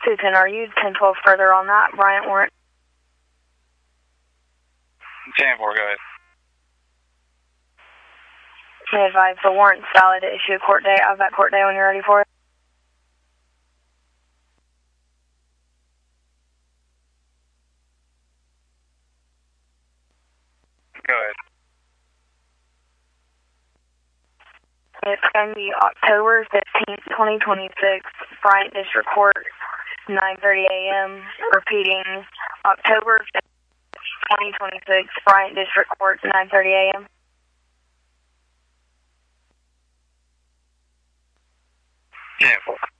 210, are you 1012 further on that Bryant warrant? 10-4, go ahead. May I advise the warrant's valid to issue a court date. I have that court date when you're ready for it. Go ahead. It's going to be October 15th, 2026, Bryant District Court, 9:30 a.m. Repeating, October 5th, 2026, Bryant District Court, 9:30 a.m. 10-4.